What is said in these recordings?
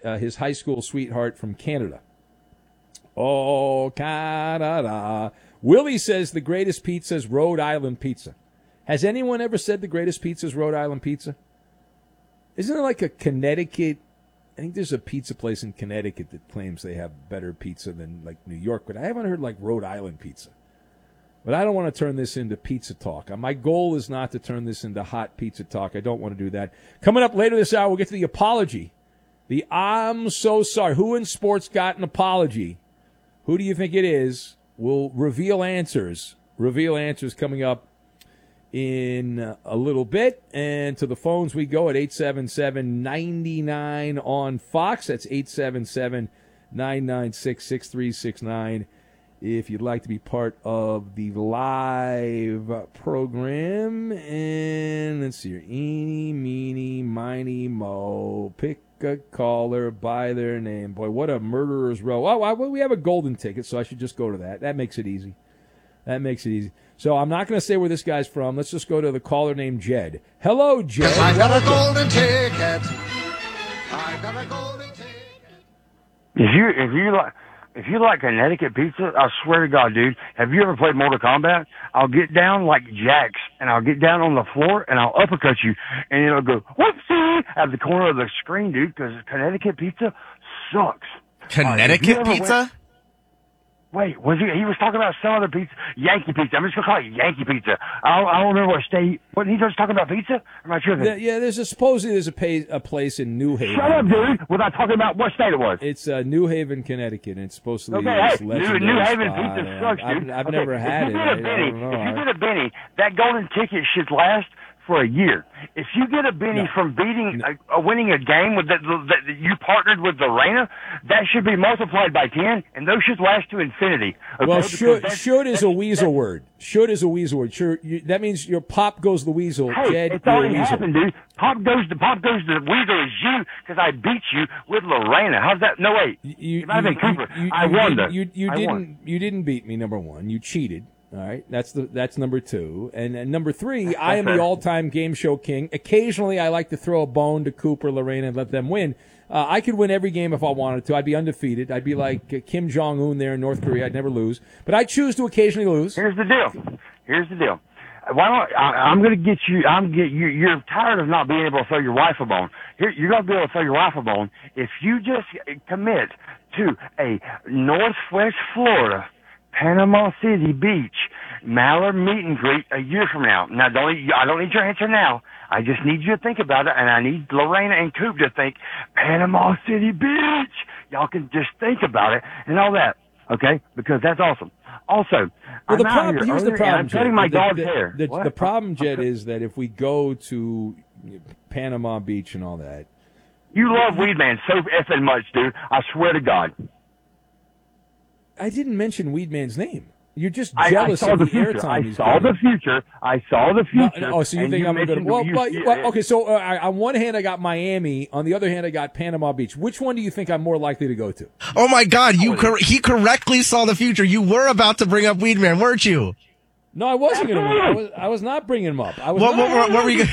his high school sweetheart from Canada. Oh, Canada. Willie says the greatest pizza is Rhode Island pizza. Has anyone ever said the greatest pizza is Rhode Island pizza? Isn't there like a Connecticut? I think there's a pizza place in Connecticut that claims they have better pizza than like New York, but I haven't heard like Rhode Island pizza. But I don't want to turn this into pizza talk. My goal is not to turn this into hot pizza talk. I don't want to do that. Coming up later this hour, we'll get to the apology. The I'm so sorry. Who in sports got an apology? Who do you think it is? We'll reveal answers. Reveal answers coming up in a little bit. And to the phones we go at 877-99 on Fox. That's 877-996-6369. If you'd like to be part of the live program. And let's see here. Eeny, meeny, miny, mo. Pick a caller by their name. Boy, what a murderer's row. Oh, we have a golden ticket, so I should just go to that. That makes it easy. So I'm not going to say where this guy's from. Let's just go to the caller named Jed. Hello, Jed. I got a golden ticket. If you like Connecticut pizza, I swear to God, dude, have you ever played Mortal Kombat? I'll get down like Jax, and I'll get down on the floor, and I'll uppercut you, and it'll go, whoopsie, at the corner of the screen, dude, because Connecticut pizza sucks. Connecticut pizza? Wait, he was talking about some other pizza? Yankee pizza. I'm just going to call it Yankee pizza. I don't remember what state. What, he just talking about pizza? I'm not sure. Supposedly there's a place in New Haven. Shut up, dude, without talking about what state it was. It's New Haven, Connecticut, and it's supposed to be this legendary New Haven spot. pizza sucks, dude. I've never had it. If you get a Benny, that golden ticket should last for a year. If you get a Benny from winning a game that you partnered with Lorena, that should be multiplied by 10, and those should last to infinity. Okay? Well, should is a weasel word. Should is a weasel word. Sure, that means your pop goes the weasel. Hey, Jed, it's already happened, dude. Pop goes the weasel is you because I beat you with Lorena. How's that? No, wait. It might have been Cooper. I won. You didn't beat me. Number one, you cheated. All right, that's number two. And number three, I am the all-time game show king. Occasionally, I like to throw a bone to Cooper, Lorena, and let them win. I could win every game if I wanted to. I'd be undefeated. I'd be like Kim Jong-un there in North Korea. I'd never lose. But I choose to occasionally lose. Here's the deal. Why don't I'm going to get you? You're tired of not being able to throw your wife a bone. You're going to be able to throw your wife a bone if you just commit to a Northwest Florida, Panama City Beach, Mallard meet and greet a year from now. Now, I don't need your answer now. I just need you to think about it, and I need Lorena and Coop to think Panama City Beach. Y'all can just think about it and all that, okay? Because that's awesome. Also, here's the problem. I'm cutting my dog's hair. The problem, Jed, is that if we go to Panama Beach and all that, you love Weedman so effing much, dude. I swear to God. I didn't mention Weedman's name. You're just jealous of the airtime. I saw the future. So you think I'm going to go? Well, okay. So on one hand, I got Miami. On the other hand, I got Panama Beach. Which one do you think I'm more likely to go to? Oh my God! He correctly saw the future. You were about to bring up Weedman, weren't you? No, I wasn't going to. I was not bringing him up. What were you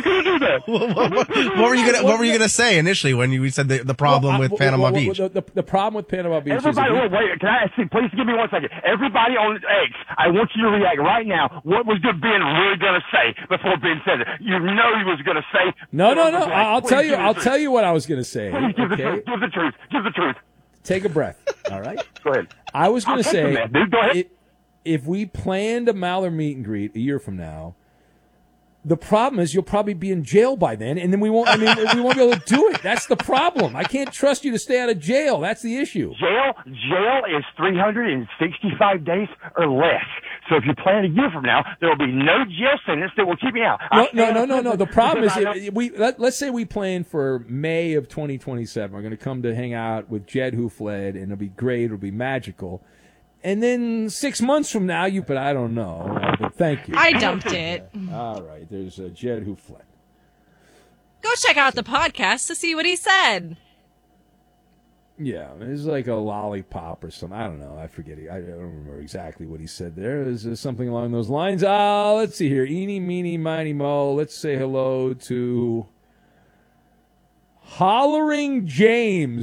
going to say initially when you said the problem with Panama Beach? The problem with Panama Beach. Everybody, wait. Can I see? Please give me 1 second. Everybody on X, I want you to react right now. What was Ben really going to say before Ben said it? You know he was going to say. No. I'll tell you. I'll tell you what I was going to say. Please give the truth. Give the truth. Take a breath. All right. Go ahead. I was going to say. Dude, go ahead. If we planned a Mallard meet and greet a year from now, the problem is you'll probably be in jail by then, and then we won't be able to do it. That's the problem. I can't trust you to stay out of jail. That's the issue. Jail is 365 days or less. So if you plan a year from now, there will be no jail sentence that will keep me out. No. The problem is let's say we plan for May of 2027. We're going to come to hang out with Jed Who Fled, and it'll be great. It'll be magical. And then 6 months from now, but I don't know. But thank you. I dumped it. All right. There's Jed Who Fled. Go check out the podcast to see what he said. Yeah, it's like a lollipop or something. I don't know. I forget. I don't remember exactly what he said there. Is something along those lines? Let's see here. Eeny, meeny, miny, mo. Let's say hello to Hollering James.